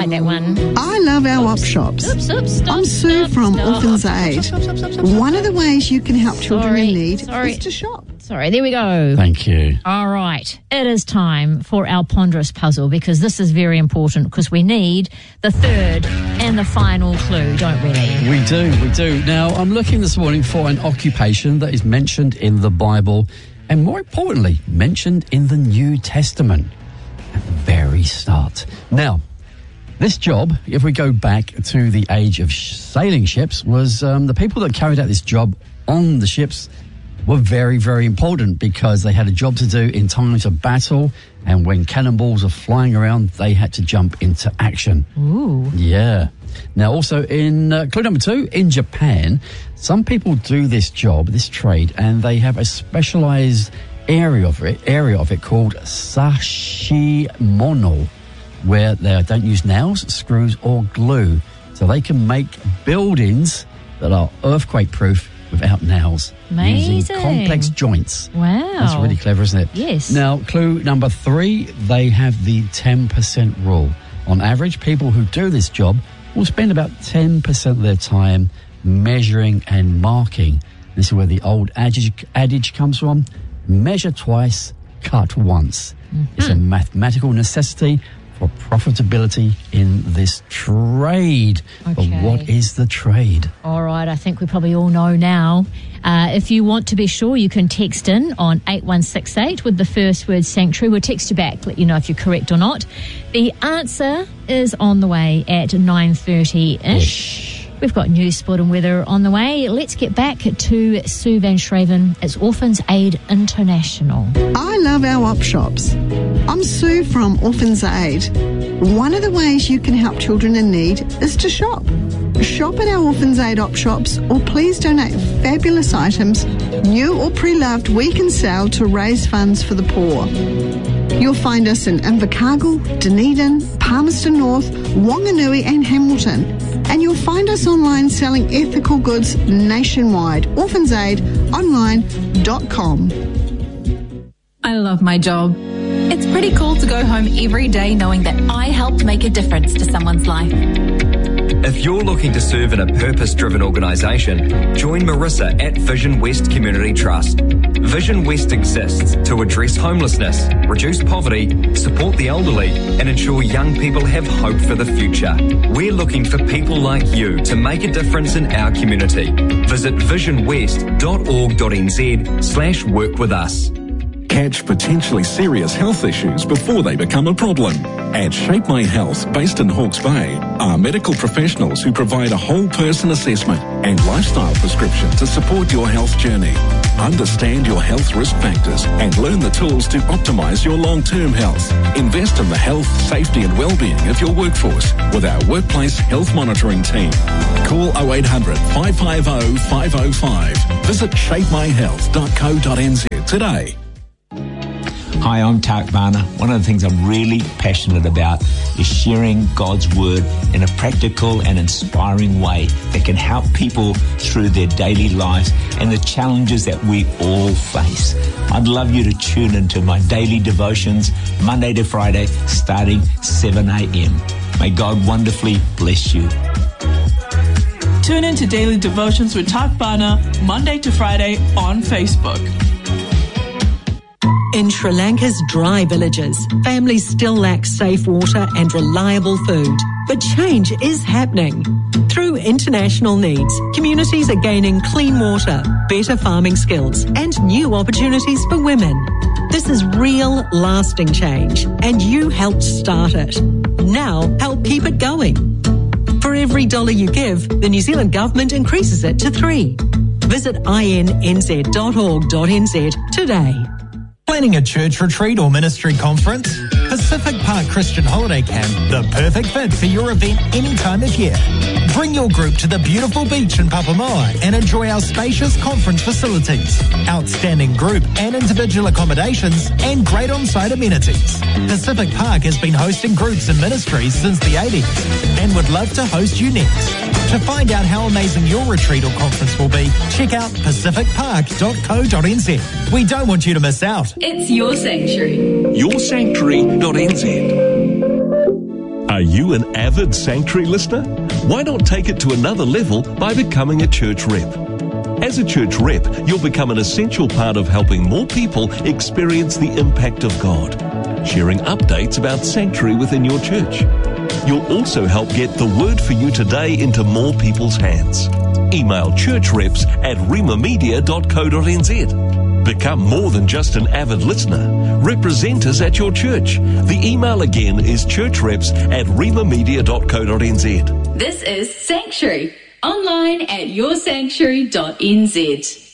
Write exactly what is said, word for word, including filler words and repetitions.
like that one. I love our op shops. Oops, oops, stop, I'm Sue stop, from stop. Orphans Aid. Stop, stop, stop, stop, One of the ways you can help children Sorry, in need sorry. is to shop. Sorry, there we go. Thank you. All right. It is time for our ponderous puzzle, because this is very important, because we need the third and the final clue, don't we, Lee? We do, we do. Now, I'm looking this morning for an occupation that is mentioned in the Bible and, more importantly, mentioned in the New Testament at the very start. Now, this job, if we go back to the age of sh- sailing ships, was um, the people that carried out this job on the ships were very, very important, because they had a job to do in times of battle, and when cannonballs are flying around, they had to jump into action. Ooh. Yeah. Now, also in uh, clue number two, in Japan, some people do this job, this trade, and they have a specialized area of it, area of it called sashimono, where they don't use nails, screws, or glue, so they can make buildings that are earthquake-proof without nails, Amazing. using complex joints. Wow. That's really clever, isn't it? Yes. Now, clue number three, they have the ten percent rule. On average, people who do this job will spend about ten percent of their time measuring and marking. This is where the old adage, adage comes from: measure twice, cut once. Mm-hmm. It's a mathematical necessity for profitability in this trade. Okay. But what is the trade? All right, I think we probably all know now. Uh, if you want to be sure, you can text in on eight one six eight with the first word sanctuary. We'll text you back, let you know if you're correct or not. The answer is on the way at nine thirty-ish. We've got news, sport and weather on the way. Let's get back to Sue Van Schraven. It's Orphans Aid International. I love our op shops. I'm Sue from Orphans Aid. One of the ways you can help children in need is to shop. Shop at our Orphans Aid op shops, or please donate fabulous items, new or pre-loved, we can sell to raise funds for the poor. You'll find us in Invercargill, Dunedin, Palmerston North, Wanganui and Hamilton. And you'll find us online selling ethical goods nationwide. orphans aid online dot com. I love my job. It's pretty cool to go home every day knowing that I helped make a difference to someone's life. If you're looking to serve in a purpose-driven organisation, join Marissa at Vision West Community Trust. Vision West exists to address homelessness, reduce poverty, support the elderly, and ensure young people have hope for the future. We're looking for people like you to make a difference in our community. Visit vision west dot org dot n z slash work with us. Catch potentially serious health issues before they become a problem. At Shape My Health, based in Hawke's Bay, are medical professionals who provide a whole person assessment and lifestyle prescription to support your health journey. Understand your health risk factors and learn the tools to optimise your long-term health. Invest in the health, safety and well-being of your workforce with our workplace health monitoring team. Call oh eight hundred, five five oh, five oh five. Visit shape my health dot co dot n z today. Hi, I'm Tak Bana. One of the things I'm really passionate about is sharing God's Word in a practical and inspiring way that can help people through their daily lives and the challenges that we all face. I'd love you to tune into my daily devotions Monday to Friday starting seven a.m. May God wonderfully bless you. Tune in to Daily Devotions with Tak Bana Monday to Friday on Facebook. In Sri Lanka's dry villages, families still lack safe water and reliable food. But change is happening. Through international needs, communities are gaining clean water, better farming skills, and new opportunities for women. This is real, lasting change, and you helped start it. Now, help keep it going. For every dollar you give, the New Zealand government increases it to three. Visit i n n z dot org dot n z today. Planning a church retreat or ministry conference? Pacific Park Christian Holiday Camp, the perfect fit for your event any time of year. Bring your group to the beautiful beach in Papamoa and enjoy our spacious conference facilities, outstanding group and individual accommodations, and great on-site amenities. Pacific Park has been hosting groups and ministries since the eighties and would love to host you next. To find out how amazing your retreat or conference will be, check out pacific park dot co dot n z. We don't want you to miss out. It's your sanctuary. your sanctuary dot n z. Are you an avid Sanctuary listener? Why not take it to another level by becoming a church rep? As a church rep, you'll become an essential part of helping more people experience the impact of God, sharing updates about Sanctuary within your church. You'll also help get the word for you today into more people's hands. Email churchreps at remamedia dot co dot n z. Become more than just an avid listener. Represent us at your church. The email again is churchreps at remamedia dot co dot n z. This is Sanctuary, online at your sanctuary dot n z.